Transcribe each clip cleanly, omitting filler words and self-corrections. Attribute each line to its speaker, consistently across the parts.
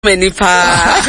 Speaker 1: many pa.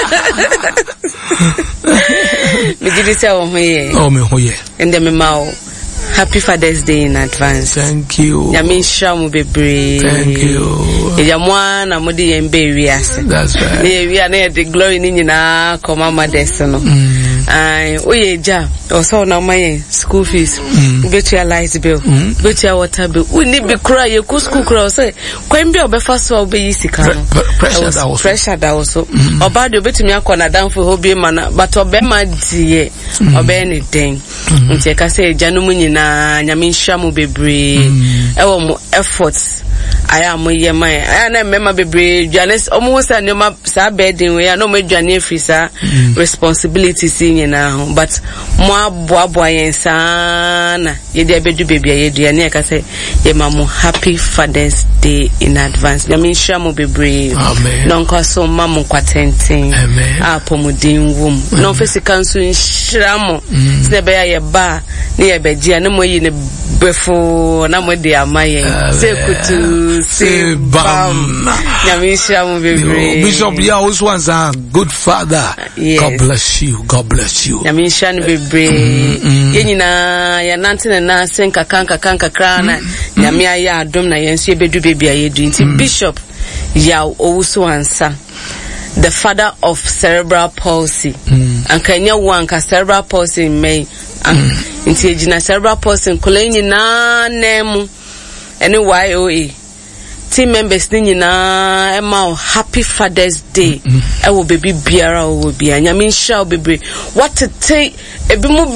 Speaker 1: Me did it say me and then me Happy Father's Day in advance.
Speaker 2: Thank you.
Speaker 1: Yami shamu bebre.
Speaker 2: Thank you.
Speaker 1: Yamwa na mudi yembe wiase.
Speaker 2: That's right.
Speaker 1: We are near the glory ni na koma madesi no. Oye ja oso na my school fees. Get your light bill. Get your water bill. We need be cry ye ku school cry say kwembe obefa so obeyi sika no. Pressure da also. Oba de obetumi akona danfo hobi mana but obema die. Obe ni den. Nti ka say janu na nyame hwamu bebre ewo mo efforts aya mo ye man aya na mema bebre dwanes omo sa nyoma sa bedin we ya no mo dwane frisa responsibilities nyina ho but mo aboabo yensa na ye de bedu bebia ye duane ka say ye ma mo Happy Father's Day in advance nyame hwamu bebre no nko so ma mo kwatenten apomudin wom no physical so nhyiramo se be ya ba ne ye begia na moyi ne befo na mo de amaye se kutu se bam nyamisha mo bebre
Speaker 2: Bishop ya also wants a good father. Yes. God bless you nyamisha no bebre yenyina ya nante na senka kanka krana nyamia ya adom na yenso ebedu bebia yedu nti Bishop ya also answer the father of cerebral palsy ankanya wanka cerebral palsy may inti ejina cerebral palsy koleni na nemu ene YOA team members ni na ema Happy Father's Day e wo baby biara wo bia nyame hia wo bebre what to take ebi mu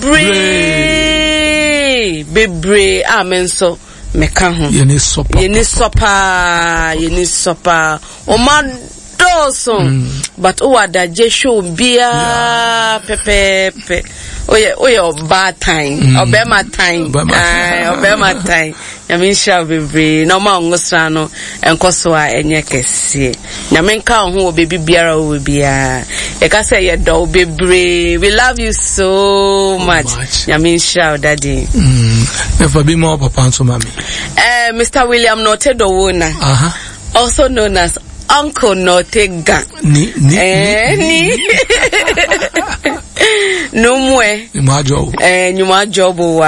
Speaker 2: bebre amen so meka ho yeni
Speaker 1: sopa o ma doson but o ada je show bia pepe oye bad time obema time nyame shall be no ma ngosra no enkoso a enye kese nyame nka ho obebi biara o bia e ka say ye do bebre we love you so much nyame shall daddy
Speaker 2: if be more papa so mami
Speaker 1: Mr. William Notedo Wona also known as Uncle Notega
Speaker 2: ni
Speaker 1: Numwe nyuma job wa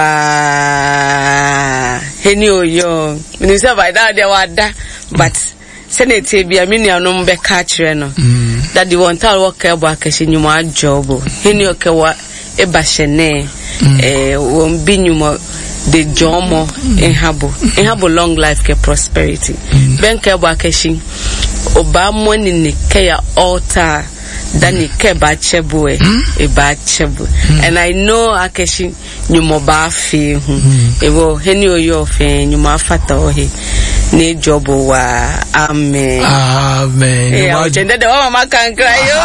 Speaker 1: heni oyo me say by that there wada but senate bia me nuanom be ka kire no that the one tal work ebo akashi nyuma job heni okewa e ba hene won bi nyuma the jomo enhabo long life ke prosperity ben ke ebo akashi oba money ni ke ya altar Dani keba chebu eba chebu and I know akeshi nyumo ba fe hu ewo heni oyo fe nyumo afata ohe ne jobo wa amen
Speaker 2: amen
Speaker 1: chende de mama kankra yo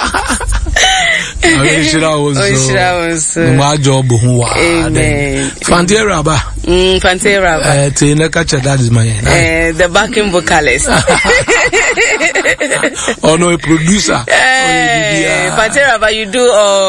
Speaker 2: Oishira wonso ma job hu wa
Speaker 1: amen
Speaker 2: Fantera ba te na catch that is my
Speaker 1: the backing vocalist
Speaker 2: oh no a producer
Speaker 1: Fantera ba you do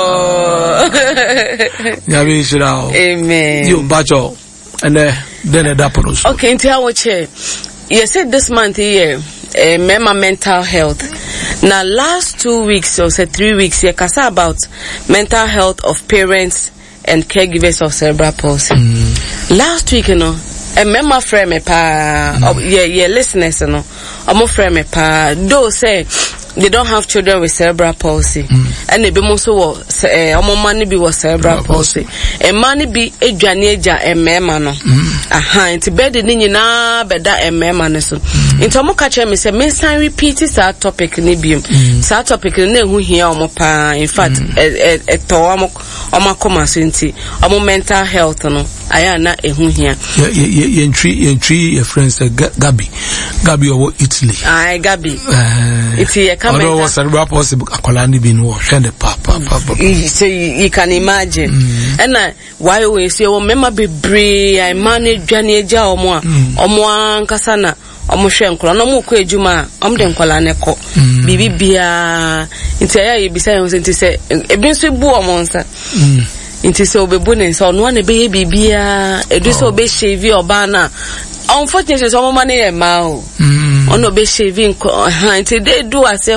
Speaker 2: Nyame shira
Speaker 1: amen
Speaker 2: you bacho and then that produce
Speaker 1: okay nti how che you said this month here mental health. Now last 2 weeks or say 3 weeks here kasa about mental health of parents and caregivers of cerebral palsy. Last week, you know, a member friend me pa listeners, you know, I'm friend me pa do say they don't have children with cerebral palsy and they be also money be was cerebral palsy and money be a janeja and memano nti bed ni nyina beda emema ne so nti omo ka che me say me san repeat sa topic ni biom sa topic na ehu hia omo pa in fact to omo akoma so nti omo mental health no aya na ehu hia
Speaker 2: yentri your friends Gabi owo Italy
Speaker 1: Gabi iti ye come
Speaker 2: was cerebral palsy akola ni bi no hwe papa
Speaker 1: so you can imagine and why we say o mema bebre I manage dwane eja omo ankasa na omo hwe nkolo no mo ko ejuma omde nkola ne ko bibi bia nti aya ye bisa yon nti se ebi nso bu omo nsa nti se obebu ne nsa ono na be ye bibia edu se obe shave oba na unfortunately so omo mane ye ma o ono be shaving nti they do as